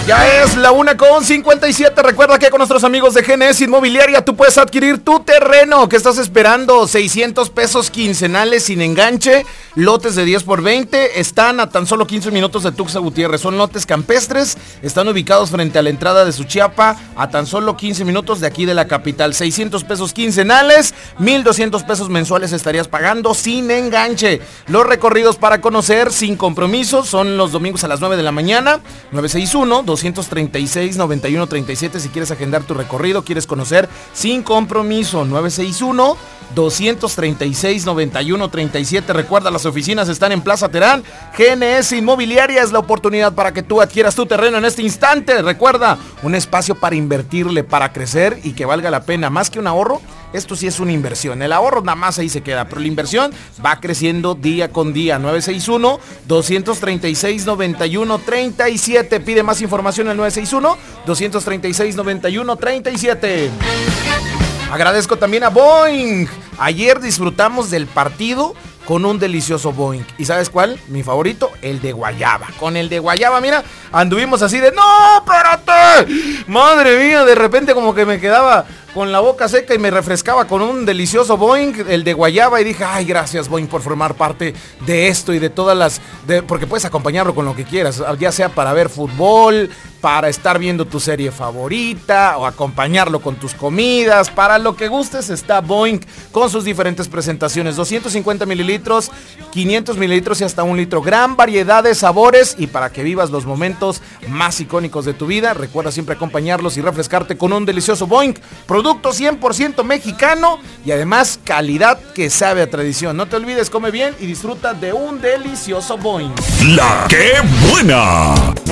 Ya es la 1:57. Recuerda que con nuestros amigos de GNS Inmobiliaria tú puedes adquirir tu terreno. ¿Qué estás esperando? 600 pesos quincenales sin enganche. Lotes de 10 por 20. Están a tan solo 15 minutos de Tuxtla Gutiérrez. Son lotes campestres. Están ubicados frente a la entrada de Suchiapa. A tan solo 15 minutos de aquí de la capital. 600 pesos quincenales. 1,200 pesos mensuales estarías pagando sin enganche. Los recorridos para conocer sin compromiso son los domingos a las 9 de la mañana. 961-236-9137 si quieres agendar tu recorrido, quieres conocer sin compromiso. 961-236-9137. Recuerda, las oficinas están en Plaza Terán. GNS Inmobiliaria es la oportunidad para que tú adquieras tu terreno en este instante. Recuerda, un espacio para invertirle, para crecer y que valga la pena. Más que un ahorro, esto sí es una inversión. El ahorro nada más ahí se queda, pero la inversión va creciendo día con día. 961-236-9137. Pide más información al 961-236-9137. Agradezco también a Boeing. Ayer disfrutamos del partido con un delicioso Boeing. ¿Y sabes cuál? Mi favorito, el de guayaba. Con el de guayaba, mira, anduvimos así de ¡no, espérate! Madre mía, de repente como que me quedaba con la boca seca y me refrescaba con un delicioso Boeing, el de guayaba, y dije, ay, gracias Boeing por formar parte de esto y de todas las... porque puedes acompañarlo con lo que quieras, ya sea para ver fútbol, para estar viendo tu serie favorita, o acompañarlo con tus comidas, para lo que gustes está Boeing con sus diferentes presentaciones, 250 mililitros, 500 mililitros y hasta 1 litro, gran variedad de sabores, y para que vivas los momentos más icónicos de tu vida, recuerda siempre acompañarlos y refrescarte con un delicioso Boeing, producto 100% mexicano y además calidad que sabe a tradición. No te olvides, come bien y disfruta de un delicioso Boeing. ¡La qué buena!